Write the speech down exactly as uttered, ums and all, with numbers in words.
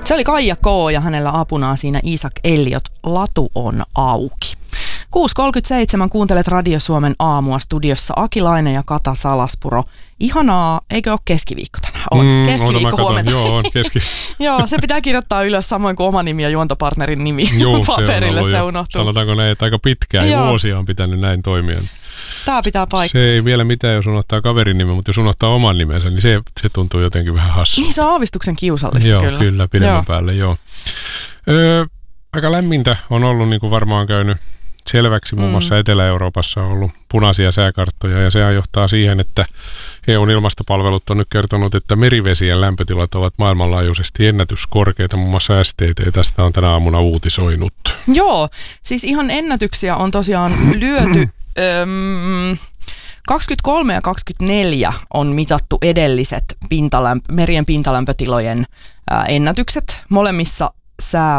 Se oli Kaija K. ja hänellä apunaan siinä Isak Elliot. Latu on auki. kuusi kolmekymmentäseitsemän kuuntelet Radio Suomen aamua, studiossa Akilainen ja Kata Salaspuro. Ihanaa, eikö ole keskiviikko tänään? On, mm, keskiviikko huomenta. Joo, on keski. Joo, se pitää kirjoittaa ylös samoin kuin oma nimi ja juontopartnerin nimi Juu, paperille, se, se unohtuu. Sanotaanko näin, että aika pitkään ja vuosia on pitänyt näin toimia. Tää pitää paikkansa. Se ei vielä mitään, jos unohtaa kaverin nimen, mutta jos unohtaa oman nimensä, niin se, se tuntuu jotenkin vähän hassu. Niin se on aavistuksen kiusallista joo, kyllä. Joo, kyllä, pidemmän joo. päälle, joo. Öö, aika lämmintä on ollut, niin kuin varmaan käynyt selväksi, muun muassa mm. Etelä-Euroopassa on ollut punaisia sääkarttoja, ja sehän johtaa siihen, että E U:n ilmastopalvelut on nyt kertonut, että merivesien lämpötilat ovat maailmanlaajuisesti ennätyskorkeita, muun muassa S T T tästä on tänä aamuna uutisoinut. Joo, siis ihan ennätyksiä on tosiaan lyöty. Öm, kaksikymmentäkolme ja kaksikymmentäneljä on mitattu edelliset pintalämpö, merien pintalämpötilojen ää, ennätykset. Molemmissa sää